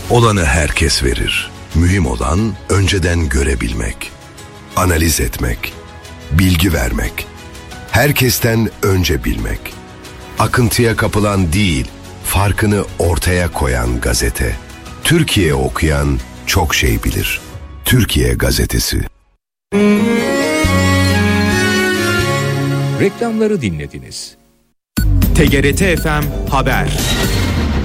Olanı herkes verir. Mühim olan önceden görebilmek, analiz etmek, bilgi vermek, herkesten önce bilmek. Akıntıya kapılan değil, farkını ortaya koyan gazete. Türkiye okuyan çok şey bilir. Türkiye Gazetesi. Reklamları dinlediniz. TGRT FM Haber.